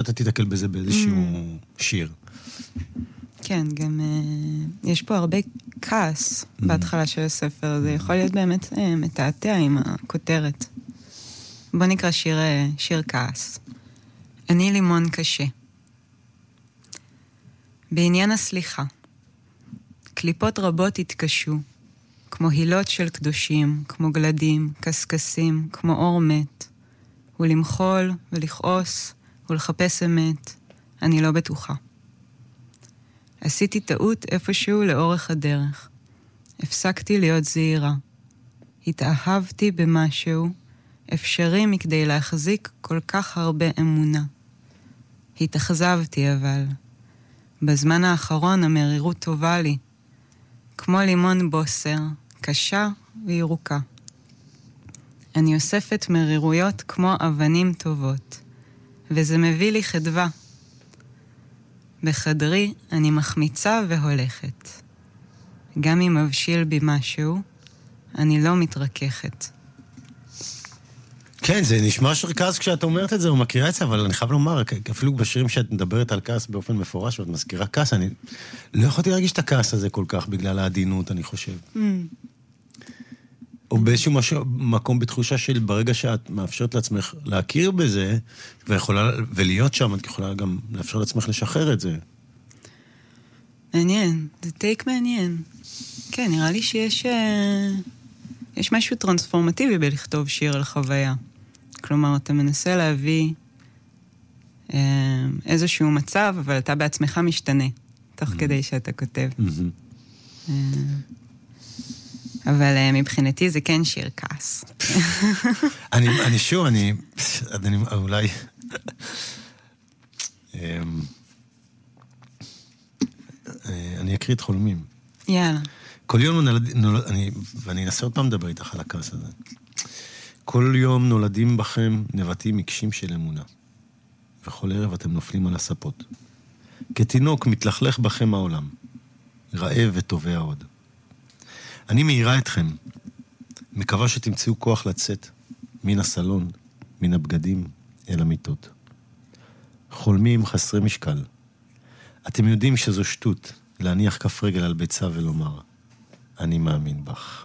אתה תתקל בזה באיזשהו שיר. כן, גם יש פה הרבה כעס בהתחלה של הספר, זה יכול להיות באמת מתעתע עם הכותרת. בוא נקרא שיר כעס. אני לימון קשה. בעניין הסליחה, קליפות רבות התקשו, כמו הילות של קדושים, כמו גלדים, קסקסים, כמו אור מת, ולמחול ולכעוס ולחפש אמת, אני לא בטוחה. עשיתי טעות איפשהו לאורך הדרך. הפסקתי להיות זהירה. התאהבתי במשהו אפשרי מכדי להחזיק כל כך הרבה אמונה. התאכזבתי אבל. בזמן האחרון המרירות טובה לי. כמו לימון בוסר, קשה וירוקה. אני אוספת מרירויות כמו אבנים טובות, וזה מביא לי חדווה. בחדרי אני מחמיצה והולכת. גם אם מבשיל בי משהו, אני לא מתרככת. כן, זה נשמע כעס כשאת אומרת את זה, או מכירה את זה, אבל אני חייב לומר, אפילו בשירים שאת מדברת על כעס באופן מפורש, ואת מזכירה כעס, אני לא יכולתי להרגיש את הכעס הזה כל כך, בגלל העדינות, אני חושב. או באיזשהו מקום בתחושה של ברגע שאת מאפשרת לעצמך להכיר בזה, ולהיות שם, את יכולה גם לאפשר לעצמך לשחרר את זה. מעניין, זה טייק מעניין. כן, נראה לי שיש משהו טרנספורמטיבי בלכתוב שיר על חוויה. כלומר, אתה מנסה להביא איזשהו מצב, אבל אתה בעצמך משתנה, תוך כדי שאתה כותב. אבל מבחינתי זה כן שיר כעס. אני שוב, אולי... אני אקריא את חולמים. יאללה. כל יום ואני אנסה עוד פעם לדבר איתך על הכעס הזה. כל יום נולדים בכם נבטים מקשים של אמונה, וכל ערב אתם נופלים על הספות. כתינוק מתלכלך בכם העולם, רעב וטובע עוד. אני מהירה אתכם, מקווה שתמצאו כוח לצאת מן הסלון, מן הבגדים אל המיטות. חולמים חסרי משקל. אתם יודעים שזו שטות להניח כף רגל על ביצה ולומר, אני מאמין בך.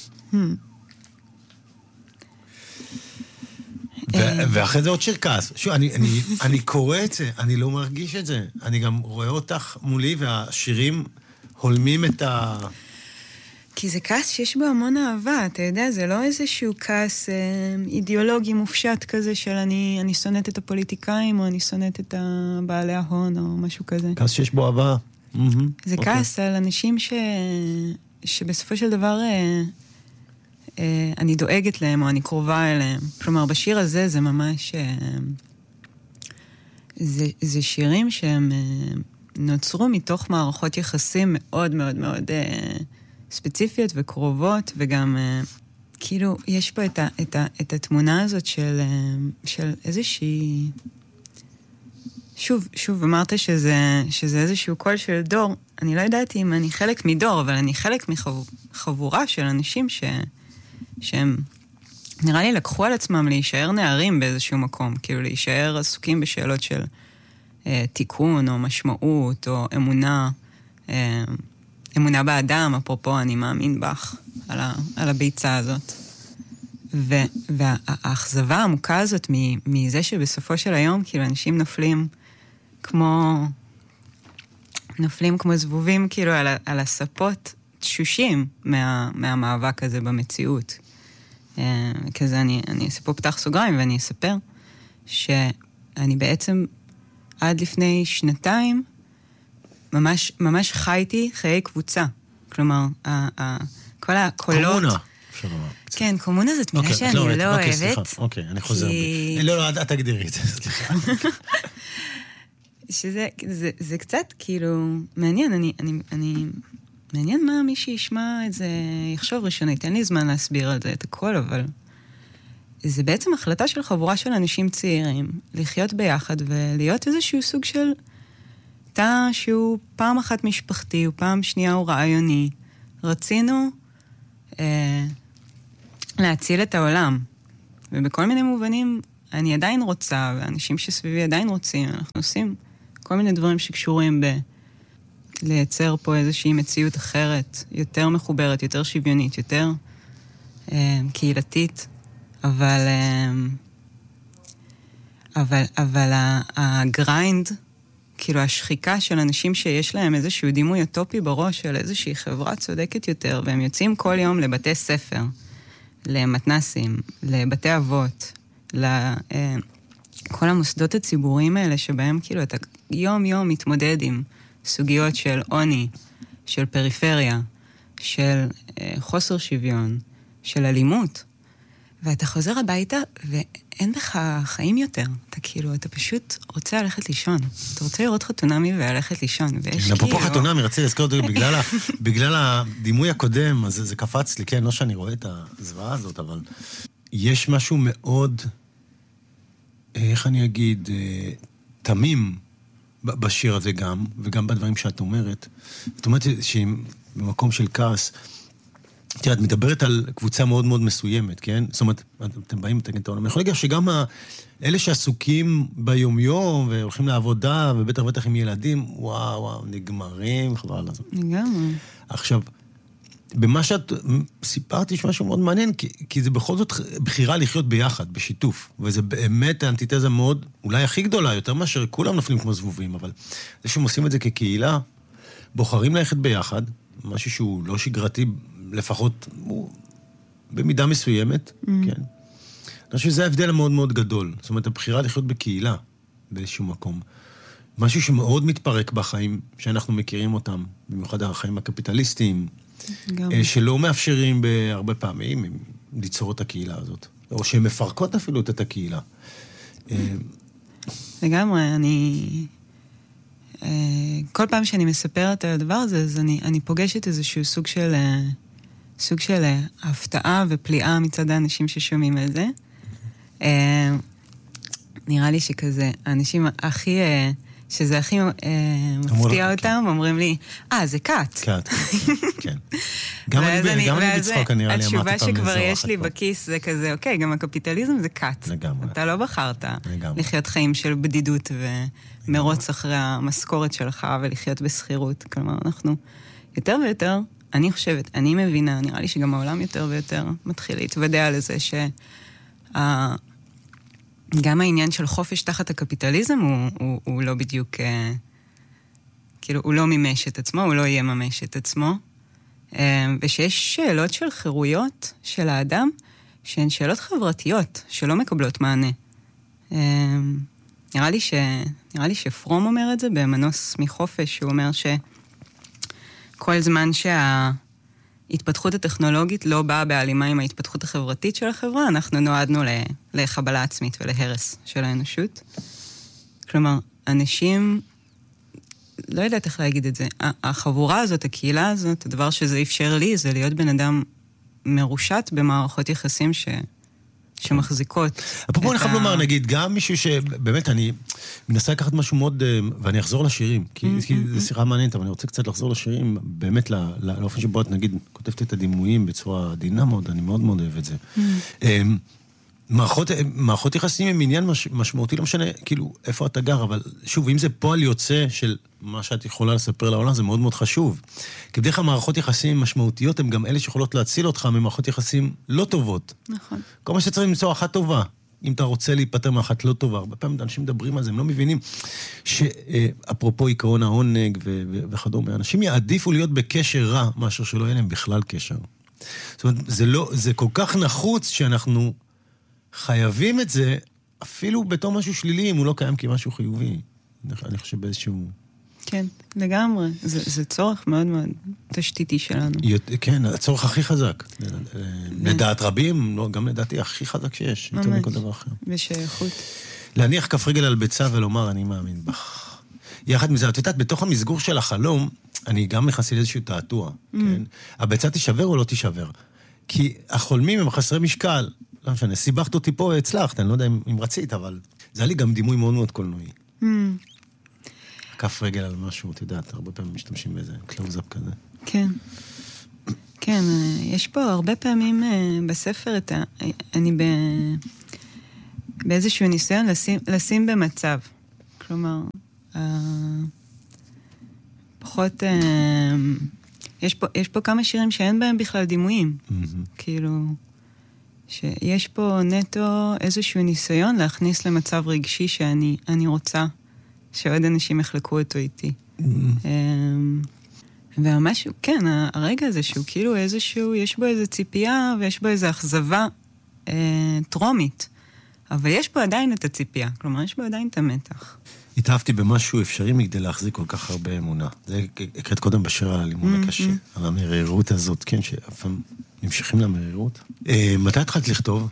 ואחרי זה עוד שיר כעס. שוב, אני קורא את זה, אני לא מרגיש את זה. אני גם רואה אותך מולי, והשירים הולמים את ה... כי זה כעס שיש בו המון אהבה, אתה יודע, זה לא איזשהו כעס אידיאולוגי מופשט כזה של אני שונאת את הפוליטיקאים, או אני שונאת את בעלי ההון, או משהו כזה. כעס שיש בו אהבה. זה כעס על אנשים שבסופו של דבר אני דואגת להם, או אני קרובה אליהם. כלומר, בשיר הזה זה ממש... זה שירים שהם נוצרו מתוך מערכות יחסים מאוד מאוד מאוד ספציפיות וקרובות, וגם כאילו יש פה את התמונה הזאת של איזושהי... שוב, אמרת שזה איזשהו קול של דור. אני לא יודעת אם אני חלק מדור, אבל אני חלק מחבורה של אנשים שהם, נראה לי, לקחו על עצמם להישאר נערים באיזשהו מקום, כאילו להישאר עסוקים בשאלות של תיקון או משמעות או אמונה באדם, אפרופו אני מאמין בך, על הביצה הזאת. והאכזבה העמוקה הזאת מזה שבסופו של היום, כאילו אנשים נופלים כמו זבובים, כאילו על הספות תשושים מהמאבק הזה במציאות. כזה אני אעשה פה פתח סוגריים ואני אספר שאני בעצם עד לפני 2 ממש חייתי חיי קבוצה. כלומר, כל הקולות... קומונה. כן, קומונה זאת מילה שאני לא אוהבת. אוקיי, אני חוזר בי. לא, את תגדירי את זה, סליחה. זה קצת כאילו מעניין, מעניין מה מי שישמע את זה יחשוב ראשונית. אין לי זמן להסביר על זה את הכל, אבל זה בעצם החלטה של חבורה של אנשים צעירים לחיות ביחד ולהיות איזשהו סוג של תא שהוא פעם אחת משפחתי ופעם שנייה הוא רעיוני. רצינו להציל את העולם, ובכל מיני מובנים אני עדיין רוצה, ואנשים שסביבי עדיין רוצים, אנחנו עושים כל מיני דברים שקשורים לייצר פה איזושהי מציאות אחרת, יותר מחוברת, יותר שוויונית, יותר קהילתית, אבל הגריינד, כאילו השחיקה של אנשים שיש להם איזשהו דימוי אוטופי בראש של איזושהי חברה צודקת יותר, והם יוצאים כל יום לבתי ספר, למתנסים, לבתי אבות, כל המוסדות הציבוריים האלה שבהם כאילו אתה יום מתמודד עם סוגיות של עוני, של פריפריה, של חוסר שוויון, של אלימות, ואתה חוזר הביתה ואין בך חיים יותר. אתה כאילו, אתה פשוט רוצה ללכת לישון. אתה רוצה לראות חתונמי וללכת לישון. אפרופו חתונמי, רציתי להזכיר אותו בגלל הדימוי הקודם, אז זה קפץ לי, כן, לא שאני רואה את הזוועה הזאת, אבל יש משהו מאוד, איך אני אגיד, תמים בשיר הזה גם, וגם בדברים שאת אומרת. זאת אומרת שבמקום של כעס, תראה, את מדברת על קבוצה מאוד מאוד מסוימת, כן? זאת אומרת, אתם באים לתקן את העולם. אני יכול להגיד שגם אלה שעסוקים ביומיום, והולכים לעבודה, ובטח עם ילדים, וואו, נגמרים, חבל על זאת. לגמרי. עכשיו, במה שאת סיפרת יש משהו מאוד מעניין, כי זה בכל זאת בחירה לחיות ביחד, בשיתוף, וזה באמת האנטיתזה מאוד, אולי הכי גדולה, יותר מאשר כולם נופלים כמו זבובים, אבל זה שהם עושים את זה כקהילה, בוחרים ללכת ביחד, משהו שהוא לא שגרתי, לפחות במידה מסוימת, כן. אני חושב שזה ההבדל המאוד מאוד גדול. זאת אומרת, הבחירה לחיות בקהילה, באיזשהו מקום. משהו שמאוד מתפרק בחיים, שאנחנו מכירים אותם, במיוחד החיים הקפיטליסטיים, שלא מאפשרים בהרבה פעמים ליצור את הקהילה הזאת. או שהן מפרקות אפילו את הקהילה. לגמרי, כל פעם שאני מספרת על הדבר הזה, אז אני פוגשת איזשהו סוג של הפתעה ופליאה מצד האנשים ששומעים על זה. נראה לי שכזה, האנשים שזה הכי מפתיע אותם, אומרים לי, זה קאט. קאט, כן. גם אני בצחוק, אני נראה לי אמרתי פעם התשובה שכבר יש לי בכיס זה כזה, אוקיי, גם הקפיטליזם זה קאט. לגמרי. אתה לא בחרת לחיות חיים של בדידות ומרוץ אחרי המשכורת שלך ולחיות בסחירות. כלומר, אנחנו יותר ויותר, אני חושבת, אני מבינה, נראה לי שגם העולם יותר ויותר מתחיל להתוודע לזה גם העניין של חופש תחת הקפיטליזם הוא לא בדיוק, כאילו, הוא לא מימש את עצמו, הוא לא יהיה ממש את עצמו. ושיש שאלות של חירויות של האדם, שהן שאלות חברתיות, שלא מקבלות מענה. נראה לי שפרום אומר את זה במנוס מחופש, הוא אומר שכל זמן ההתפתחות הטכנולוגית לא באה בהלימה עם ההתפתחות החברתית של החברה, אנחנו נועדנו לחבלה עצמית ולהרס של האנושות. כלומר, אנשים, לא יודעת איך להגיד את זה, החבורה הזאת, הקהילה הזאת, הדבר שזה אפשר לי, זה להיות בן אדם מרושת במערכות יחסים שמחזיקות. אפרופו אני חייב לומר, נגיד, גם מישהו שבאמת אני מנסה לקחת משהו מאוד, ואני אחזור לשירים, כי זו שיחה מעניינת, אבל אני רוצה קצת לחזור לשירים, באמת לאופן שבו את נגיד כותבת את הדימויים בצורה עדינה מאוד, אני מאוד מאוד אוהב את זה. מערכות יחסים הם עניין משמעותי, לא משנה, כאילו, איפה אתה גר, אבל שוב, אם זה פועל יוצא של מה שאת יכולה לספר לעולם, זה מאוד מאוד חשוב. כי בדרך כלל מערכות יחסים משמעותיות, הן גם אלה שיכולות להציל אותך ממערכות יחסים לא טובות. נכון. כל מה שצריך למצוא אחת טובה. אם אתה רוצה להיפטר מאחת לא טובה, הרבה פעמים אנשים מדברים על זה, הם לא מבינים שאפרופו עיקרון העונג וכדומה, אנשים יעדיפו להיות בקשר רע, מאשר שלא יהיה להם בכלל קשר. זאת אומרת, זה כל כך נחוץ שאנחנו חייבים את זה, אפילו בתור משהו שלילי, אם הוא לא קיים כמשהו חיובי. אני חושב באיזשהו... כן, לגמרי. זה צורך מאוד מאוד תשתיתי שלנו. כן, הצורך הכי חזק. לדעת רבים, גם לדעתי הכי חזק שיש. יותר מכל דבר אחר. בשייכות. להניח כף רגל על ביצה ולומר, אני מאמין בך. יחד מזה, את יודעת, בתוך המסגור של החלום, אני גם מכנסי לאיזשהו תעתוע. הביצה תישבר או לא תישבר? כי החולמים הם חסרי משקל. לא משנה, סיבכת אותי פה והצלחת, אני לא יודע אם רצית, אבל זה היה לי גם דימוי מאוד מאוד קולנועי. כף רגל על משהו, את יודעת, הרבה פעמים משתמשים באיזה קלאוזאפ כזה. כן. כן, יש פה הרבה פעמים בספר אני באיזשהו ניסיון לשים במצב. כלומר, פחות... יש פה כמה שירים שאין בהם בכלל דימויים. כאילו, שיש פה נטו איזשהו ניסיון להכניס למצב רגשי שאני רוצה שעוד אנשים יחלקו אותו איתי. וממש, כן, הרגע הזה שהוא כאילו איזשהו, יש בו איזו ציפייה ויש בו איזו אכזבה טרומית. אבל יש פה עדיין את הציפייה, כלומר, יש בו עדיין את המתח. התאהבתי במשהו אפשרי מכדי להחזיק כל כך הרבה אמונה. זה הקראת קודם בשיר על הלימון הקשה, על המרירות הזאת, כן, שאפילו נמשכים למרירות. מתי התחלת לכתוב?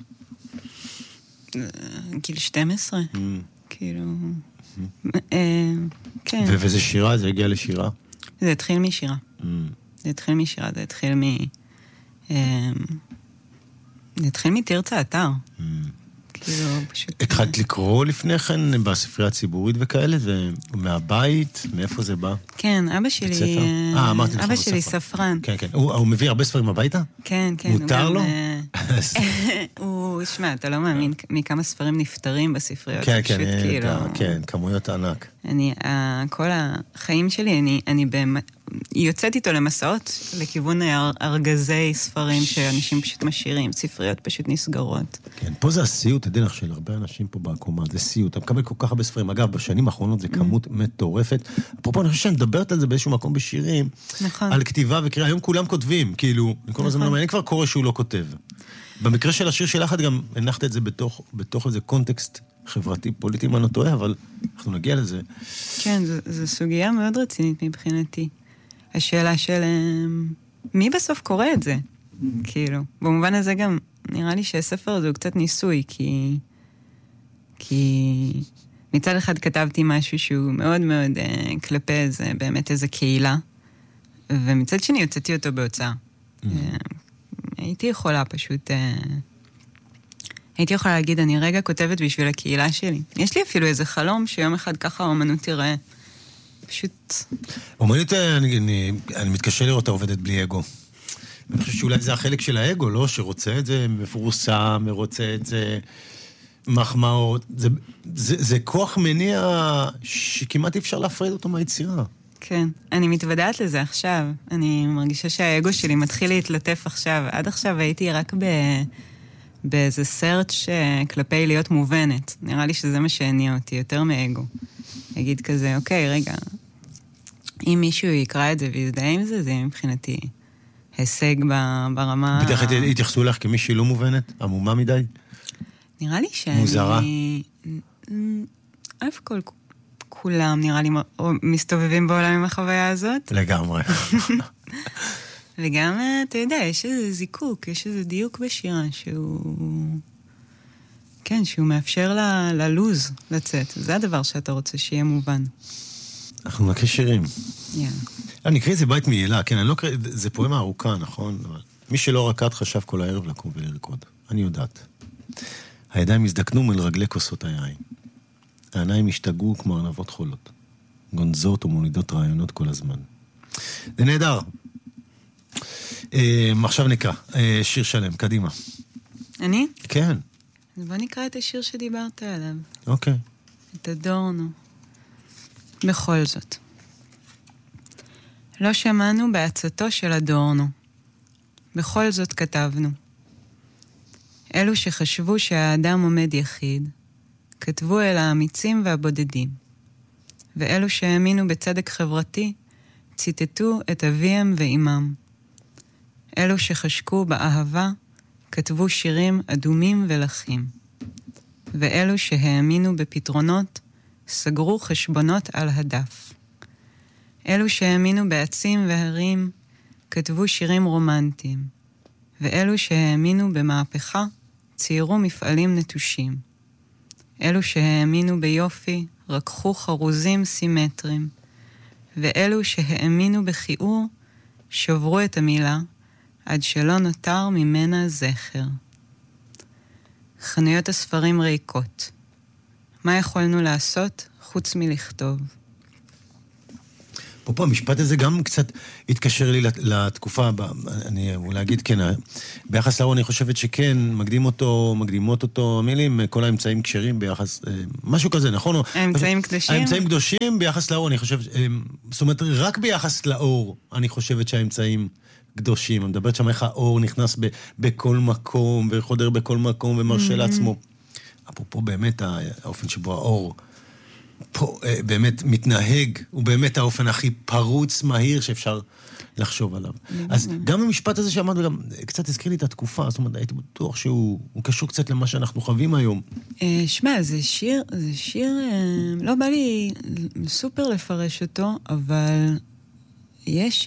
גיל 12, כאילו... כן. וזה שירה? זה הגיע לשירה? זה התחיל משירה. זה התחיל מתרצה אתר. כאילו, פשוט... התחלת לקרוא לפני כן בספרייה הציבורית וכאלה, ומהבית, מאיפה זה בא? כן, אבא שלי ספרן. כן, כן. הוא מביא הרבה ספרים הביתה? כן, כן. מותר לו? שמע, אתה לא מאמין מכמה ספרים נפטרים בספריות. כן, כן, כמויות ענק. כל החיים שלי, אני יוצאת איתו למסעות לכיוון ארגזי ספרים שאנשים פשוט משאירים, ספריות פשוט נסגרות. כן, פה זה הסיוט, הדרך של הרבה אנשים פה בעקומה, זה סיוט. אתה מקבל כל כך הרבה ספרים. אגב, בשנים האחרונות זה כמות מטורפת. אפרופו, אני חושב שאני מדברת על זה באיזשהו מקום בשירים, נכון. על כתיבה וקריאה. היום כולם כותבים, כאילו, כל הזמן, אני כבר קורא שהוא לא כותב. במקרה של השיר שלך, את גם הנחת את זה בתוך איזה קונטקסט חברתי, פוליטי, מה לא טועה, אבל אנחנו נגיע לזה. כן, זו סוגיה מאוד רצינית מבחינתי. השאלה של מי בסוף קורא את זה? כאילו, במובן הזה גם נראה לי שהספר הזה הוא קצת ניסוי, כי מצד אחד כתבתי משהו שהוא מאוד מאוד כלפי איזה, באמת איזה קהילה, ומצד שני הוצאתי אותו בהוצאה. הייתי יכולה פשוט... הייתי יכולה להגיד, אני רגע כותבת בשביל הקהילה שלי. יש לי אפילו איזה חלום שיום אחד ככה האומנות תראה. פשוט... אומנות, אני מתקשה לראות העובדת בלי אגו. אני חושב שאולי זה החלק של האגו, לא? שרוצה את זה מפורסם, רוצה את זה מחמאות. זה כוח מניע שכמעט אפשר להפריד אותו מהיצירה. כן, אני מתוודעת לזה עכשיו. אני מרגישה שהאגו שלי מתחיל להתלטף עכשיו. עד עכשיו הייתי רק באיזה סרט כלפי להיות מובנת. נראה לי שזה מה שהניע אותי, יותר מאגו. אגיד כזה, אוקיי, רגע, אם מישהו יקרא את זה ויזדהה עם זה, זה מבחינתי הישג ברמה... בטח התייחסו לך כמישהי לא מובנת? עמומה מדי? נראה לי שאני... מוזרה? אף כל... כולם נראה לי מסתובבים בעולם עם החוויה הזאת. לגמרי. וגם, אתה יודע, יש איזה זיקוק, יש איזה דיוק בשירה שהוא... כן, שהוא מאפשר ללוז לצאת. זה הדבר שאתה רוצה שיהיה מובן. אנחנו נקריא שירים. יאללה. אני אקריא את זה בית מילה, כן, אני לא אקריא, זה פואמה ארוכה, נכון? מי שלא רקד חשב כל הערב לקום ולרקוד. אני יודעת. הידיים הזדקנו מול רגלי כוסות היין. העיניים השתגעו כמו ארנבות חולות. גונזות ומולידות רעיונות כל הזמן. זה נהדר. עכשיו נקרא. שיר שלם, קדימה. אני? כן. אז בוא נקרא את השיר שדיברת עליו. אוקיי. את הדורנו. בכל זאת. לא שמענו בעצתו של הדורנו. בכל זאת כתבנו. אלו שחשבו שהאדם עומד יחיד, כתבו אל האמיצים והבודדים. ואלו שהאמינו בצדק חברתי, ציטטו את אביהם ואימם. אלו שחשקו באהבה, כתבו שירים אדומים ולחים. ואלו שהאמינו בפתרונות, סגרו חשבונות על הדף. אלו שהאמינו בעצים והרים, כתבו שירים רומנטיים. ואלו שהאמינו במהפכה, ציירו מפעלים נטושים. אלו שהאמינו ביופי, רקחו חרוזים סימטריים. ואלו שהאמינו בכיעור, שברו את המילה, עד שלא נותר ממנה זכר. חנויות הספרים ריקות. מה יכולנו לעשות חוץ מלכתוב? פה המשפט הזה גם קצת התקשר לי לתקופה הבאה. אני אולי אגיד כן, ביחס לאור אני חושבת שכן, מקדימות אותו המילים, כל האמצעים כשרים ביחס, משהו כזה, נכון? האמצעים קדושים? האמצעים קדושים ביחס לאור, אני חושבת, זאת אומרת, רק ביחס לאור, אני חושבת שהאמצעים קדושים. אני מדברת שם איך האור נכנס בכל מקום, וחודר בכל מקום, ומרשה לעצמו. אפרופו באמת האופן שבו האור פה באמת מתנהג, הוא באמת האופן הכי פרוץ, מהיר שאפשר לחשוב עליו. אז גם המשפט הזה שאמרת, גם קצת הזכיר לי את התקופה, זאת אומרת, הייתי בטוח שהוא קשור קצת למה שאנחנו חווים היום. שמע, זה שיר, לא בא לי סופר לפרש אותו, אבל יש,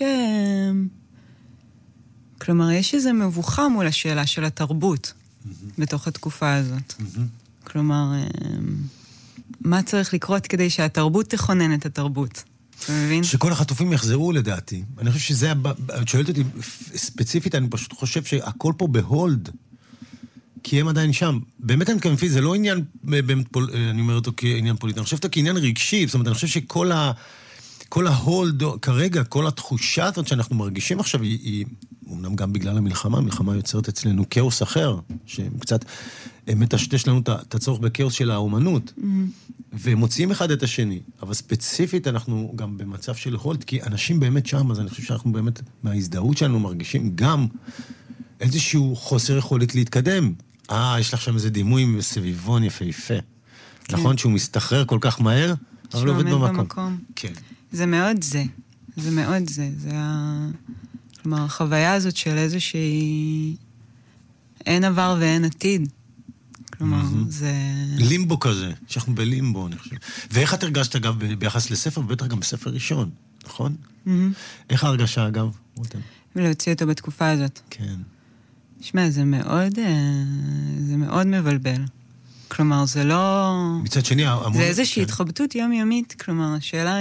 כלומר, יש איזו מבוכה מול השאלה של התרבות בתוך התקופה הזאת. כלומר, מה צריך לקרות כדי שהתרבות תכונן את התרבות? אתה מבין? שכל החטופים יחזרו לדעתי. אני חושב שזה, את שואלת אותי ספציפית, אני פשוט חושב שהכל פה בהולד, כי הם עדיין שם. באמת אני מתכוון, זה לא עניין, אני אומר אותו כעניין פוליטי, אני חושב אותו כעניין רגשי, זאת אומרת, אני חושב שכל ההולד, כרגע, כל התחושה הזאת שאנחנו מרגישים עכשיו, היא אמנם גם בגלל המלחמה יוצרת אצלנו כאוס אחר, שקצת מטשטש לנו את הצורך בכאוס של האומנות, ומוציאים אחד את השני, אבל ספציפית אנחנו גם במצב של הולד, כי אנשים באמת שם, אז אני חושב שאנחנו באמת, מההזדהות שלנו מרגישים גם איזשהו חוסר יכולת להתקדם. יש לך שם איזה דימוי סביבון יפהפה. נכון שהוא מסתחרר כל כך מהר, אבל עובד במקום. כן. זה מאוד זה. זה מאוד זה. כלומר, החוויה הזאת של איזושהי אין עבר ואין עתיד. כלומר, זה... לימבו כזה, שאנחנו בלימבו, אני חושב. ואיך את הרגשת, אגב, ביחס לספר, ובטח גם בספר ראשון, נכון? איך ההרגשה, אגב? להוציא אותו בתקופה הזאת. כן. שמע, זה מאוד מבלבל. כלומר, זה לא... מצד שני, זה איזושהי התחבטות יומיומית, כלומר, השאלה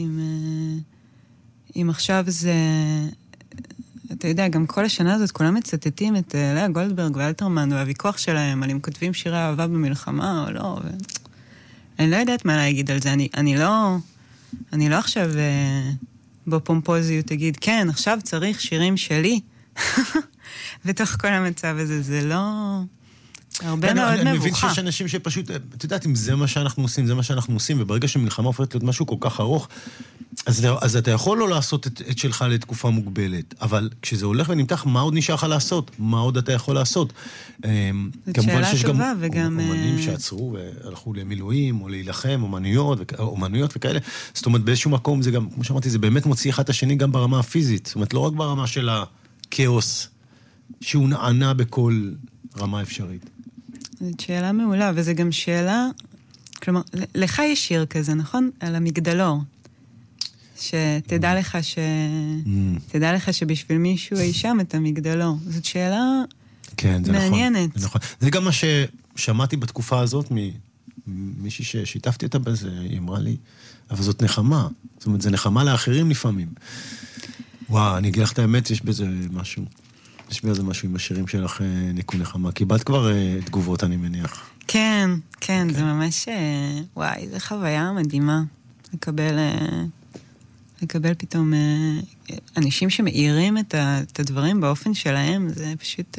אם עכשיו זה... אתה יודע, גם כל השנה הזאת, כולם מצטטים את לאה גולדברג ואלתרמן, והוויכוח שלהם, על אם כותבים שירי אהבה במלחמה או לא, אני לא יודעת מה להגיד על זה, אני לא עכשיו בפומפוזיות תגיד, כן, עכשיו צריך שירים שלי, בתוך כל המצב הזה, זה לא... הרבה מאוד מבוכה. אני מבין שיש אנשים שפשוט, את יודעת, אם זה מה שאנחנו עושים, זה מה שאנחנו עושים, וברגע שמלחמה הופכת להיות משהו כל כך ארוך, אז אתה יכול לא לעשות את שלך לתקופה מוגבלת, אבל כשזה הולך ונמתח, מה עוד נשאר לך לעשות? מה עוד אתה יכול לעשות? זאת שאלה טובה, וגם... אומנים שעצרו והלכו למילואים, או להילחם, אומנויות וכאלה. זאת אומרת, באיזשהו מקום זה גם, כמו שאמרתי, זה באמת מוציא אחד את השני גם ברמה הפיזית. זאת אומרת, לא רק ברמה של הכאוס, שהוא נענה בכל רמה אפשרית. זאת שאלה מעולה, וזה גם שאלה, כלומר, לך יש שיר כזה, נכון? על המגדלור. שתדע לך שבשביל מישהו אי שם את המגדלור. זאת שאלה מעניינת. זה נכון. זה גם מה ששמעתי בתקופה הזאת ממישהי ששיתפתי אותה בזה, היא אמרה לי, אבל זאת נחמה. זאת אומרת, זה נחמה לאחרים לפעמים. וואו, אני אגיד לך את האמת, יש בזה משהו. יש בזה משהו עם השירים שלך ניקו נחמה. קיבלת כבר תגובות, אני מניח. כן, זה ממש, וואי, זו חוויה מדהימה. לקבל פתאום אנשים שמאירים את הדברים באופן שלהם, זה פשוט...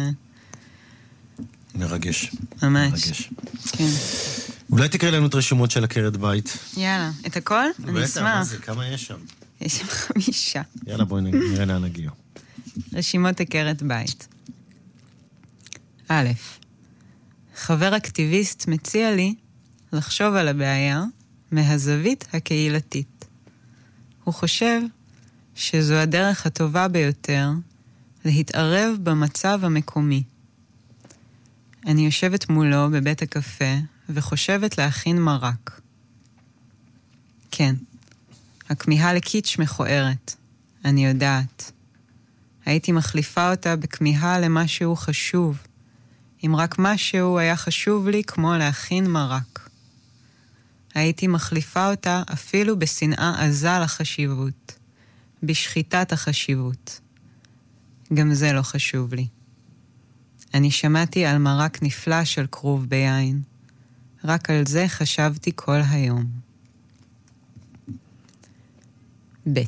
מרגש. ממש. כן. אולי תקריא לנו את רשימות של עקרת בית. יאללה, את הכל? אני אשמח. מה זה? כמה יש שם? יש שם 5. יאללה, בואי נראה לאן נגיע. רשימות עקרת בית. א', חבר אקטיביסט מציע לי לחשוב על הבעיה מהזווית הקהילתית. הוא חושב שזו הדרך הטובה ביותר להתערב במצב המקומי. אני יושבת מולו בבית הקפה וחושבת להכין מרק. כן, הכמיהה לקיץ' מכוערת. אני יודעת. הייתי מחליפה אותה בכמיהה למשהו חשוב. אם רק משהו היה חשוב לי כמו להכין מרק. הייתי מחליפה אותה אפילו בשנאה עזה לחשיבות. בשחיטת החשיבות. גם זה לא חשוב לי. אני שמעתי על מרק נפלא של כרוב ביין. רק על זה חשבתי כל היום. ב'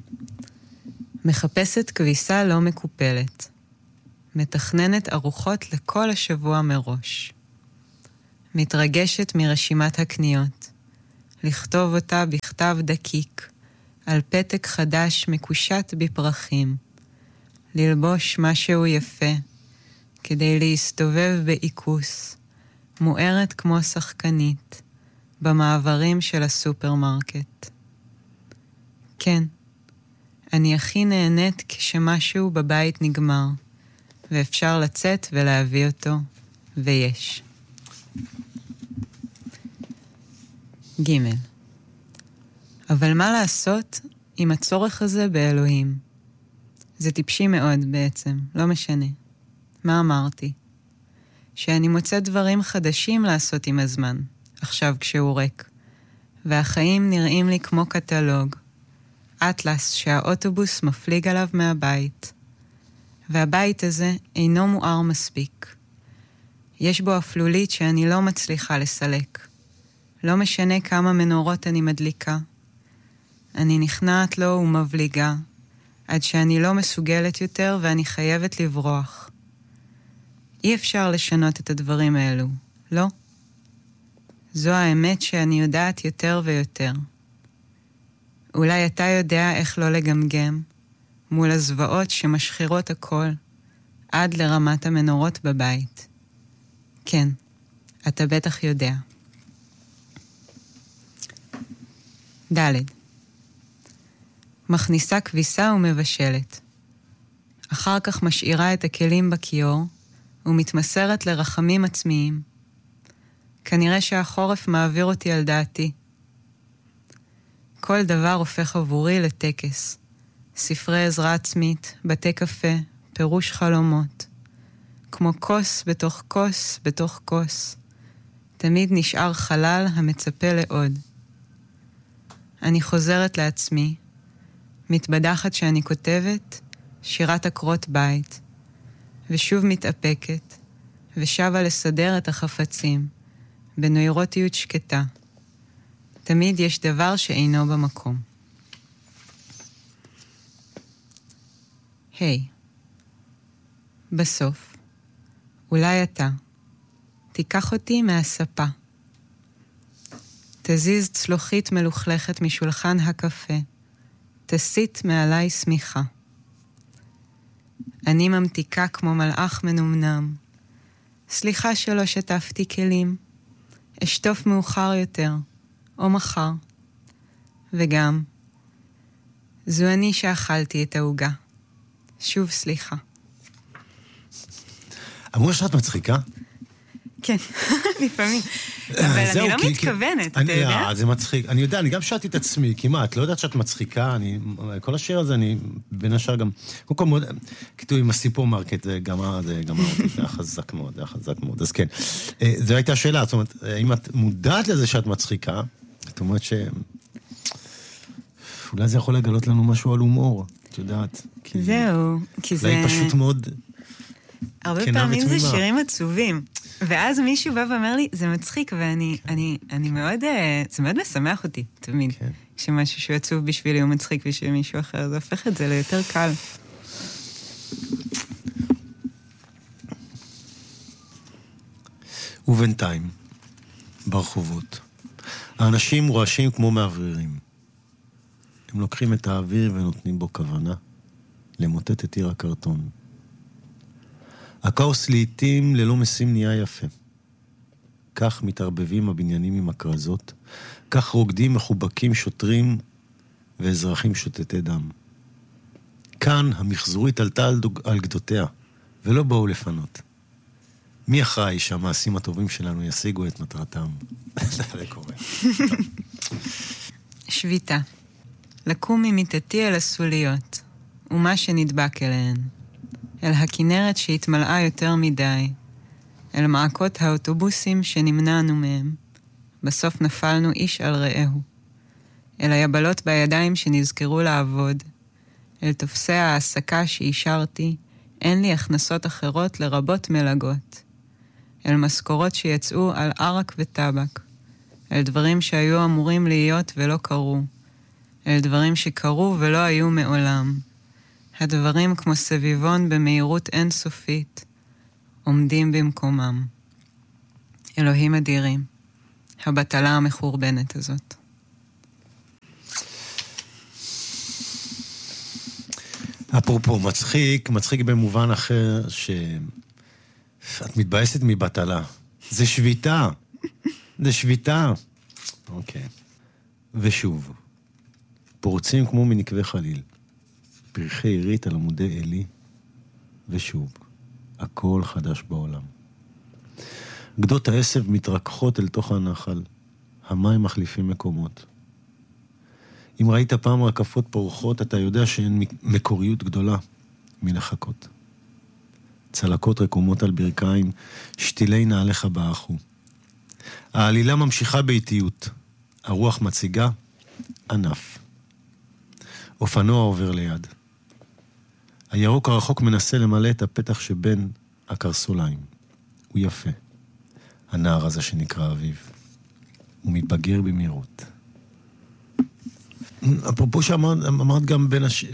מחפשת כביסה לא מקופלת. מתכננת ארוחות לכל השבוע מראש. מתרגשת מרשימת הקניות. לכתוב אותה בכתב דקיק, על פתק חדש מקושט בפרחים. ללבוש משהו יפה, כדי להסתובב בעיקוס, מוארת כמו שחקנית, במעברים של הסופרמרקט. כן, אני הכי נהנית כשמשהו בבית נגמר, ואפשר לצאת ולהביא אותו, ויש. ג' אבל מה לעשות עם הצורך הזה באלוהים? זה טיפשי מאוד בעצם, לא משנה. מה אמרתי? שאני מוצא דברים חדשים לעשות עם הזמן, עכשיו כשהוא ריק. והחיים נראים לי כמו קטלוג. אטלס שהאוטובוס מפליג עליו מהבית. והבית הזה אינו מואר מספיק. יש בו אפלולית שאני לא מצליחה לסלק. לא משנה כמה מנורות אני מדליקה. אני נכנעת לו ומבליגה, עד שאני לא מסוגלת יותר ואני חייבת לברוח. אי אפשר לשנות את הדברים האלו, לא? זו האמת שאני יודעת יותר ויותר. אולי אתה יודע איך לא לגמגם, מול הזוועות שמשחירות הכל, עד לרמת המנורות בבית. כן, אתה בטח יודע. ד' מכניסה כביסה ומבשלת. אחר כך משאירה את הכלים בכיור, ומתמסרת לרחמים עצמיים. כנראה שהחורף מעביר אותי על דעתי. כל דבר הופך עבורי לטקס. ספרי עזרה עצמית, בתי קפה, פירוש חלומות. כמו כוס בתוך כוס בתוך כוס. תמיד נשאר חלל המצפה לעוד. אני חוזרת לעצמי, מתבדחת שאני כותבת שירת עקרות בית, ושוב מתאפקת, ושבה לסדר את החפצים, בנוירוטיות שקטה. תמיד יש דבר שאינו במקום. היי, בסוף, אולי אתה, תיקח אותי מהספה. תזיז צלוחית מלוכלכת משולחן הקפה, תסיט מעליי סמיכה. אני ממתיקה כמו מלאך מנומנם. סליחה שלא שטפתי כלים. אשטוף מאוחר יותר, או מחר. וגם, זו אני שאכלתי את העוגה. שוב סליחה. אמרו שאת מצחיקה? כן, לפעמים. אבל אני לא מתכוונת, אתה יודע? זה מצחיק. אני יודע, אני גם שאלתי את עצמי, כמעט, לא יודעת שאת מצחיקה, כל השיר הזה, אני בין השאר גם, קודם כל מאוד, כתוב עם הסופרמרקט, זה גמר אותי, זה היה חזק מאוד, אז כן. זו הייתה השאלה, זאת אומרת, אם את מודעת לזה שאת מצחיקה, זאת אומרת אולי זה יכול לגלות לנו משהו על הומור, את יודעת. זהו, כי זה... אולי פשוט מאוד... הרבה פעמים זה שירים עצובים. ואז מישהו בא ואומר לי, זה מצחיק, ואני מאוד, זה מאוד משמח אותי, תמיד. כשמשהו שהוא עצוב בשבילי הוא מצחיק בשביל מישהו אחר, זה הופך את זה ליותר קל. ובינתיים, ברחובות, האנשים רועשים כמו מאוורירים. הם לוקחים את האוויר ונותנים בו כוונה, למוטט את עיר הקרטון. הכאוס לעתים ללא משים נהיה יפה. כך מתערבבים הבניינים עם הקרזות, כך רוקדים מחובקים שוטרים ואזרחים שותתי דם. כאן המחזורית עלתה על גדותיה, ולא באו לפנות. מי אחראי שהמעשים הטובים שלנו ישיגו את מטרתם? זה קורה. שביתה. לקום ממיטתי אל הסוליות, ומה שנדבק אליהן. אל הכנרת שהתמלאה יותר מדי, אל מעקות האוטובוסים שנמנענו מהם. בסוף נפלנו איש על רעהו. אל היבלות בידיים שנזכרו לעבוד, אל תופסי העסקה שאישרתי, אין לי הכנסות אחרות לרבות מלגות. אל משכורות שיצאו על ערק וטבק, אל דברים שהיו אמורים להיות ולא קרו, אל דברים שקרו ולא היו מעולם. הדברים כמו סביבון במהירות אינסופית, עומדים במקומם. אלוהים אדירים, הבטלה המחורבנת הזאת. אפרופו, מצחיק במובן אחר שאת מתבאסת מבטלה. זה שביתה. זה שביתה. אוקיי. ושוב, פורצים כמו מנקבי חליל. פרחי עירית על עמודי אלי, ושוב, הכל חדש בעולם. גדות העשב מתרככות אל תוך הנחל, המים מחליפים מקומות. אם ראית פעם רקפות פורחות, אתה יודע שאין מקוריות גדולה מלחכות. צלקות רקומות על ברכיים, שתילי נעליך באחו. העלילה ממשיכה באיטיות, הרוח מציגה, ענף. אופנוע עובר ליד. הירוק הרחוק מנסה למלא את הפתח שבין הקרסוליים. הוא יפה. הנער הזה שנקרא אביב. הוא מתבגר במהירות. אפרופו שאמרת גם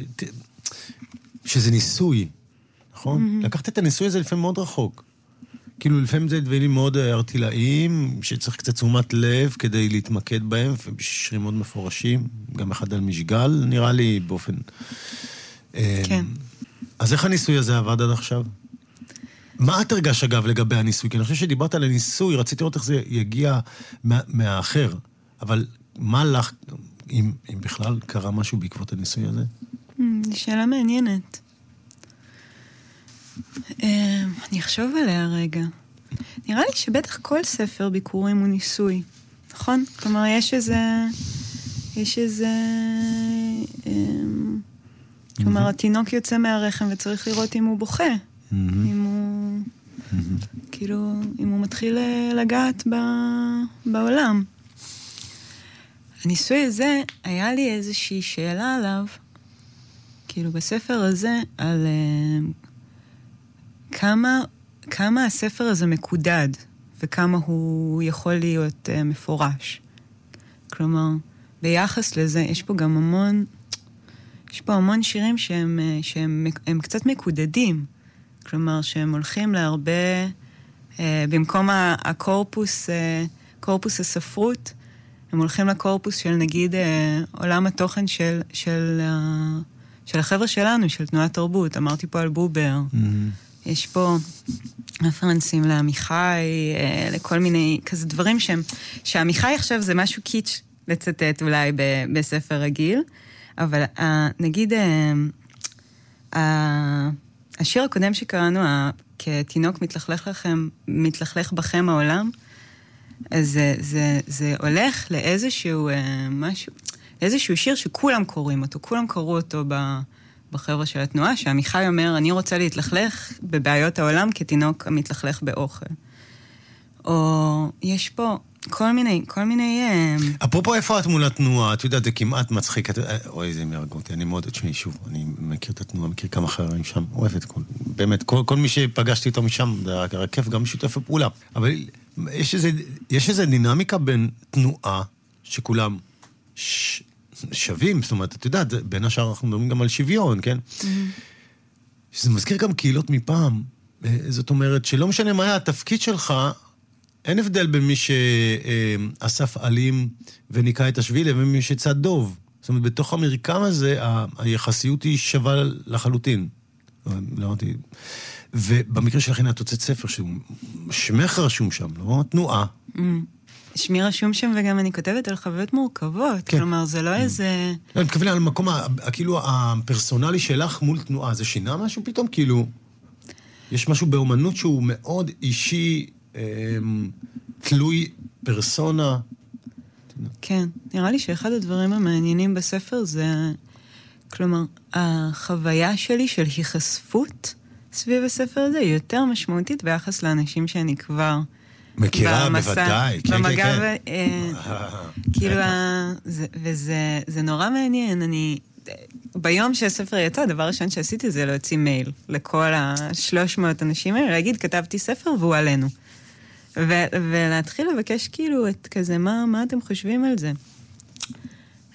שזה ניסוי, נכון? לקחת את הניסוי הזה לפעמים מאוד רחוק. כאילו לפעמים זה דברים מאוד ארטילאיים, שצריך קצת תשומת לב כדי להתמקד בהם, ושירים מאוד מפורשים, גם אחד על משגל, נראה לי באופן... כן. אז איך הניסוי הזה עבד עד עכשיו? מה את הרגש אגב לגבי הניסוי? כי אני חושב שדיברת על הניסוי, רציתי לראות איך זה יגיע מהאחר, אבל מה לך, אם בכלל קרה משהו בעקבות הניסוי הזה? זו שאלה מעניינת. אני אחשוב עליה רגע. נראה לי שבטח כל ספר ביקורים הוא ניסוי, נכון? כלומר, יש איזה... כלומר, התינוק יוצא מהרחם וצריך לראות אם הוא בוכה. אם הוא... כאילו, אם הוא מתחיל לגעת בעולם. הניסוי הזה, היה לי איזושהי שאלה עליו, כאילו בספר הזה, על כמה הספר הזה מקודד, וכמה הוא יכול להיות מפורש. כלומר, ביחס לזה, יש פה גם המון שירים שהם קצת מקודדים. כלומר, שהם הולכים להרבה, במקום קורפוס הספרות, הם הולכים לקורפוס של נגיד עולם התוכן של החבר'ה שלנו, של תנועת תרבות. אמרתי פה על בובר. יש פה רפרנסים לעמיחי, לכל מיני כזה דברים שעמיחי עכשיו זה משהו קיץ' לצטט אולי בספר רגיל, אבל נגיד השיר הקודם שקראנו, כתינוק מתלכלך בכם העולם, אז זה הולך לאיזשהו משהו, איזשהו שיר שכולם קוראים אותו, כולם קראו אותו בחבר'ה של התנועה, שעמיחי אומר, אני רוצה להתלכלך בבעיות העולם כתינוק המתלכלך באוכל. או יש פה כל מיני... אפרופו איפה את מול התנועה, את יודעת, זה כמעט מצחיק, אוי, זה מרגע אותי, אני מאוד, תשמעי, שוב, אני מכיר את התנועה, מכיר כמה חברים שם, אוהב את באמת, כל מי שפגשתי איתו משם, זה רק כיף, גם שיתוף הפעולה. אבל יש איזו דינמיקה בין תנועה, שכולם שווים, זאת אומרת, את יודעת, בין השאר אנחנו מדברים גם על שוויון, כן? שזה מזכיר גם קהילות מפעם, זאת אומרת, שלא משנה מה היה התפקיד שלך, אין הבדל בין מי שאסף עלים וניקה את השביל לבין מי שצד דוב. זאת אומרת, בתוך המרקם הזה, היחסיות היא שווה לחלוטין. ובמקרה שלכן את הוצאת ספר שמך רשום שם, לא? תנועה. שמי רשום שם, וגם אני כותבת על חוויות מורכבות. כלומר, זה לא איזה... אני מתכוון על מקום, כאילו, הפרסונלי שלך מול תנועה, זה שינה משהו פתאום? כאילו, יש משהו באומנות שהוא מאוד אישי, תלוי פרסונה. כן, נראה לי שאחד הדברים המעניינים בספר זה, כלומר, החוויה שלי של היחשפות סביב הספר הזה היא יותר משמעותית ביחס לאנשים שאני כבר מכירה, בוודאי. במגע, כאילו, וזה נורא מעניין. ביום שהספר יצא, הדבר ראשון שעשיתי זה להוציא מייל לכל 300 אנשים האלה, להגיד, כתבתי ספר והוא עלינו. ולהתחיל לבקש כאילו את כזה, מה אתם חושבים על זה?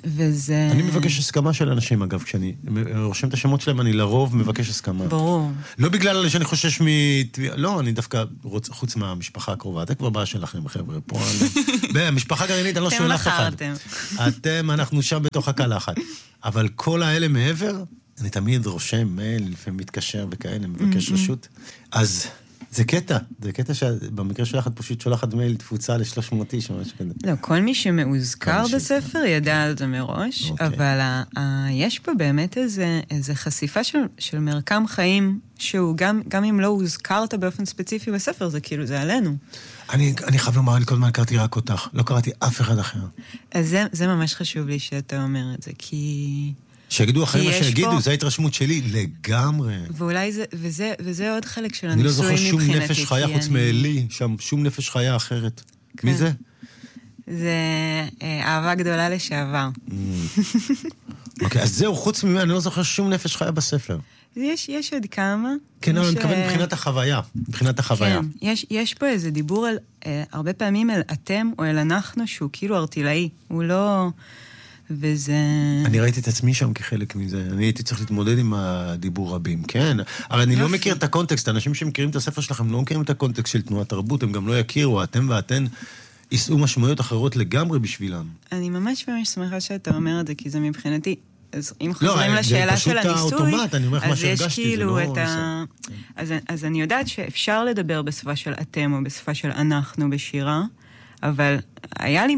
וזה... אני מבקש הסכמה של אנשים, אגב, כשאני רושם את השמות שלהם, אני לרוב מבקש הסכמה. ברור. לא בגלל שאני חושש לא, אני דווקא חוץ מהמשפחה הקרובה. אתם כבר בעיה שלכם, חבר'ה. פה במשפחה גרעינית, אני לא שואל אף אחד. אתם, אנחנו שם בתוך הקלחת. אבל כל האלה מעבר, אני תמיד רושם מייל, לפעמים מתקשר וכאלה, מבקש רשות. אז... זה קטע שבמקרה שלך את פשוט שולחת מייל תפוצה ל-300 איש או משהו כזה. לא, כל מי שמאוזכר בספר ידע על זה מראש, אבל יש פה באמת איזה חשיפה של מרקם חיים, שהוא גם אם לא הוזכרת באופן ספציפי בספר, זה כאילו, זה עלינו. אני חייב לומר, אני כל הזמן הכרתי רק אותך, לא קראתי אף אחד אחר. אז זה ממש חשוב לי שאתה אומר את זה, כי... שיגידו אחרי מה שיגידו, זו ההתרשמות שלי לגמרי. ואולי וזה עוד חלק של הניסוי מבחינתי. אני לא זוכר שום נפש חיה חוץ מאלי, שם שום נפש חיה אחרת. מי זה? זה אהבה גדולה לשעבר. אוקיי, אז זהו, חוץ ממנו, אני לא זוכר שום נפש חיה בספר. יש עוד כמה. כן, אבל אני מתכוון מבחינת החוויה. מבחינת החוויה. כן, יש פה איזה דיבור הרבה פעמים אל אתם או אל אנחנו, שהוא כאילו ארטילאי. הוא לא... וזה... אני ראיתי את עצמי שם כחלק מזה. אני הייתי צריך להתמודד עם הדיבור רבים, כן. אבל אני לא מכיר את הקונטקסט. האנשים שמכירים את הספר שלכם לא מכירים את הקונטקסט של תנועת תרבות, הם גם לא יכירו. אתם ואתן יישאו משמעויות אחרות לגמרי בשבילם. אני ממש שמחה שאתה אומר את זה, כי זה מבחינתי... אז אם חוזרים לשאלה של הניסוי, אז יש כאילו את ה... אז אני יודעת שאפשר לדבר בשפה של אתם או בשפה של אנחנו בשירה, אבל היה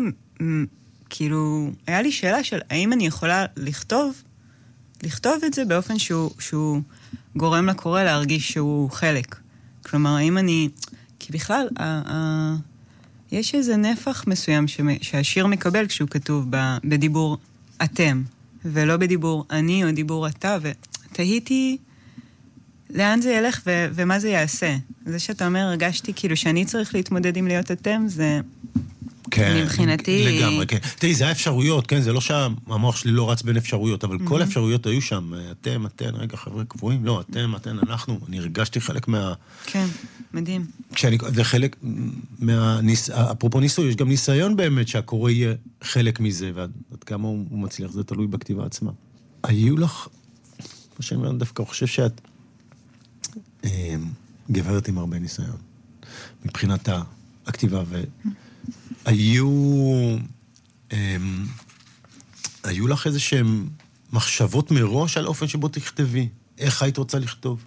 לי שאלה של האם אני יכולה לכתוב את זה באופן שהוא גורם לקורא להרגיש שהוא חלק. כלומר, האם אני... כי בכלל, יש איזה נפח מסוים שהשיר מקבל כשהוא כתוב בדיבור אתם, ולא בדיבור אני או דיבור אתה, ותהיתי לאן זה ילך ומה זה יעשה. זה שאתה אומר, הרגשתי כאילו שאני צריך להתמודד עם להיות אתם, זה... כן, מבחינתי... לגמרי, כן. תראי, זה האפשרויות, כן? זה לא שהמוח שלי לא רץ בין אפשרויות, אבל כל האפשרויות היו שם. אתם, רגע, חבר'ה קבועים, לא, אתם, אנחנו. אני הרגשתי חלק מה... כן, מדהים. זה חלק אפרופו ניסוי, יש גם ניסיון באמת שהקורא יהיה חלק מזה, ועד כמה הוא מצליח, זה תלוי בכתיבה עצמה. היו לך, מה שאני אומר, דווקא חושב שאת גברת עם הרבה ניסיון, מבחינת הכתיבה, היו לך איזה שהן מחשבות מראש על אופן שבו תכתבי? איך היית רוצה לכתוב?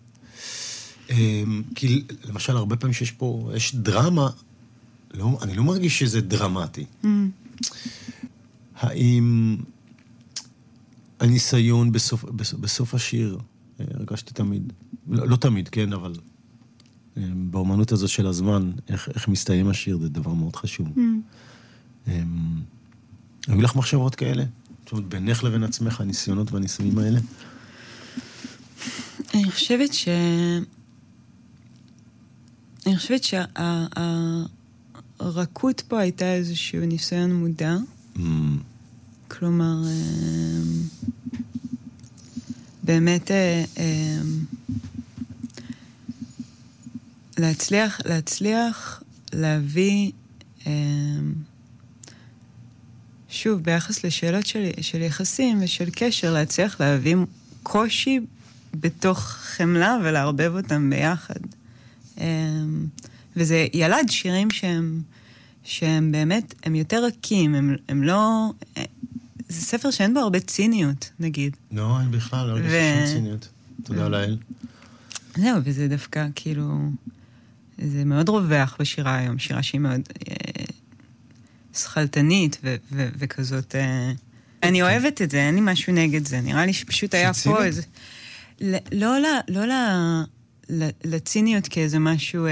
כי למשל, הרבה פעמים יש דרמה, אני לא מרגיש שזה דרמטי. האם הניסיון בסוף השיר, הרגשתי תמיד, לא תמיד, כן, אבל באומנות הזאת של הזמן, איך מסתיים השיר, זה דבר מאוד חשוב. היו לך מחשבות כאלה? זאת אומרת, בינך לבין עצמך, הניסיונות והניסויים האלה? אני חושבת שהרכות פה הייתה איזשהו ניסיון מודע. כלומר, באמת להצליח להביא, שוב, ביחס לשאלות של יחסים ושל קשר, להצליח להביא קושי בתוך חמלה ולהרבב אותם ביחד. וזה ילד שירים שהם באמת, הם יותר רכים, הם לא... זה ספר שאין בו הרבה ציניות, נגיד. לא, אין בכלל, לא הרגשתי שום ציניות. תודה לאל. זהו, וזה דווקא כאילו... זה מאוד רווח בשירה היום, שירה שהיא מאוד שחלטנית וכזאת... אני אוהבת את זה, אין לי משהו נגד זה. נראה לי שפשוט היה פה איזה... לא לציניות כאיזה משהו...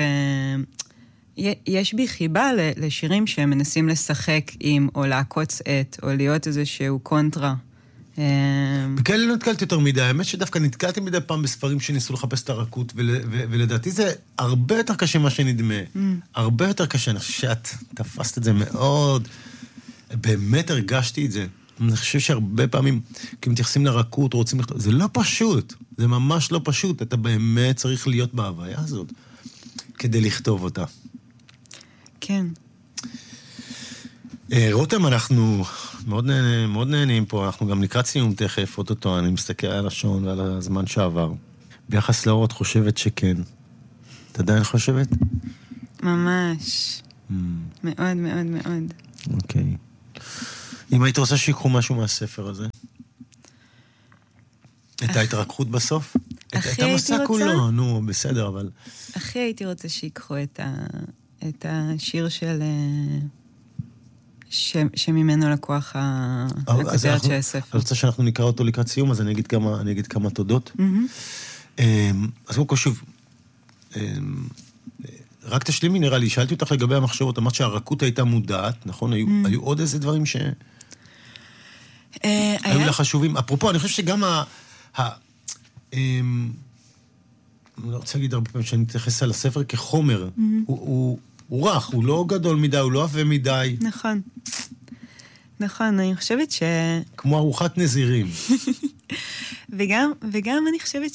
יש בי חיבה לשירים שהם מנסים לשחק עם, או לעקוץ את, או להיות איזשהו קונטרה. בכאלה לא נתקלתי יותר מדי. האמת שדווקא נתקלתי מדי פעם בספרים שניסו לחפש את הרכות, ולדעתי זה הרבה יותר קשה מה שנדמה. הרבה יותר קשה. אני חושב שאת תפסת את זה מאוד. באמת הרגשתי את זה. אני חושב שהרבה פעמים, כי מתייחסים לרכות, רוצים לכתוב, זה לא פשוט. זה ממש לא פשוט. אתה באמת צריך להיות בהוויה הזאת, כדי לכתוב אותה. כן. רותם, אנחנו מאוד נהנים פה, אנחנו גם לקראת סיום תכף, אוטוטו, אני מסתכל על השעון ועל הזמן שעבר. ביחס לאור, את חושבת שכן. את עדיין חושבת? ממש. מאוד מאוד מאוד. אוקיי. אם היית רוצה שיקחו משהו מהספר הזה? את ההתרככות בסוף? הכי הייתי רוצה? כולו, נו, בסדר, אבל... הכי הייתי רוצה שיקחו את השיר של... שממנו לקוח הכותרת של הספר. אני רוצה שאנחנו נקרא אותו לקראת סיום, אז אני אגיד כמה תודות. אז קודם כל שוב, רק תשלימי נראה לי, שאלתי אותך לגבי המחשבות, אמרת שהרכות הייתה מודעת, נכון? היו עוד איזה דברים היו לה חשובים. אפרופו, אני חושב שגם אני רוצה להגיד הרבה פעמים שאני מתייחס על הספר כחומר, הוא רך, הוא לא גדול מדי, הוא לא עבה מדי. נכון. נכון, אני חושבת כמו ארוחת נזירים. וגם אני חושבת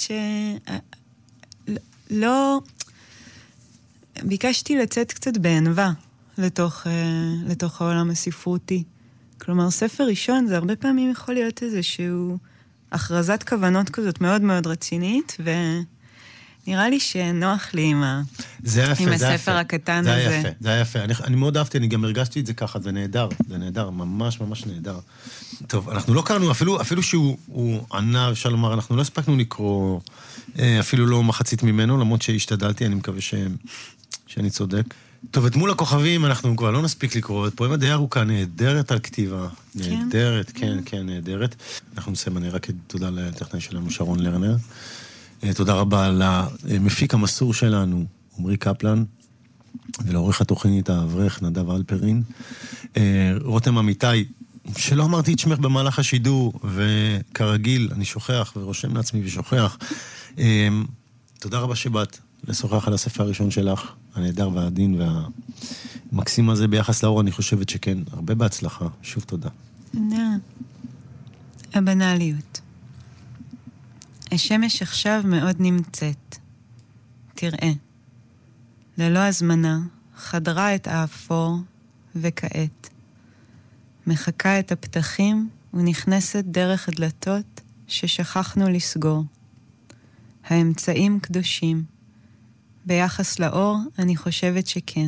לא... ביקשתי לצאת קצת בענווה לתוך העולם הספרותי. כלומר, ספר ראשון זה הרבה פעמים יכול להיות איזשהו הכרזת כוונות כזאת מאוד מאוד רצינית, ונראה לי שנוח לי עם הספר הקטן הזה. זה היה יפה. אני מאוד אהבתי, אני גם הרגשתי את זה ככה, זה נהדר, ממש ממש נהדר. טוב, אנחנו לא קראנו, אפילו שהוא ענה, אפשר לומר, אנחנו לא הספקנו לקרוא, אפילו לא מחצית ממנו, למרות שהשתדלתי, אני מקווה שאני צודק. טוב, את מול הכוכבים אנחנו כבר לא נספיק לקרוא, את פואמה די ארוכה, נהדרת על כתיבה. נהדרת, כן, נהדרת. אנחנו נסיים, אני רק תודה לטכנאי שלנו, שרון לרנר. תודה רבה למפיק המסור שלנו, עמרי קפלן, ולעורך התוכנית האברך, נדב אלפרין. רותם אמיתי, שלא אמרתי את שמך במהלך השידור, וכרגיל אני שוכח ורושם לעצמי ושוכח. תודה רבה שבאת לשוחח על הספר הראשון שלך, הנהדר והעדין והמקסים הזה ביחס לאור, אני חושבת שכן, הרבה בהצלחה. שוב תודה. תודה. הבנליות. השמש עכשיו מאוד נמצאת. תראה. ללא הזמנה, חדרה את האפור, וכעת. מחכה את הפתחים ונכנסת דרך הדלתות ששכחנו לסגור. האמצעים קדושים. ביחס לאור, אני חושבת שכן.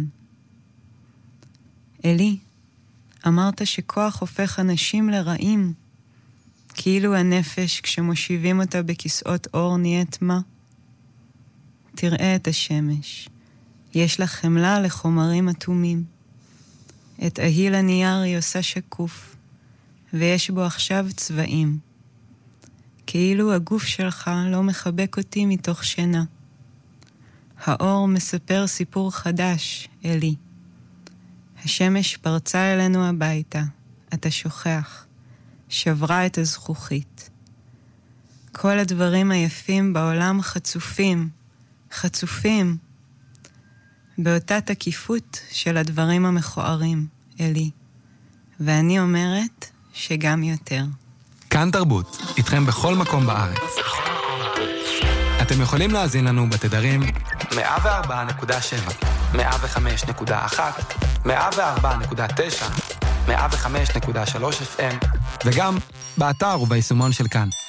אלי, אמרת שכוח הופך אנשים לרעים, כאילו הנפש כשמושיבים אותה בכיסאות אור נהיית מה? תראה את השמש. יש לה חמלה לחומרים אטומים. את אהיל הנייר היא עושה שקוף, ויש בו עכשיו צבעים. כאילו הגוף שלך לא מחבק אותי מתוך שינה. האור מספר סיפור חדש, אלי. השמש פרצה אלינו הביתה, אתה שוכח, שברה את הזכוכית. כל הדברים היפים בעולם חצופים, חצופים, באותה תקיפות של הדברים המכוערים, אלי. ואני אומרת שגם יותר. כאן תרבות, איתכם בכל מקום בארץ. אתם יכולים להאזין לנו בתדרים 104.7, 105.1, 104.9, 105.3 FM, וגם באתר וביישומון של כאן.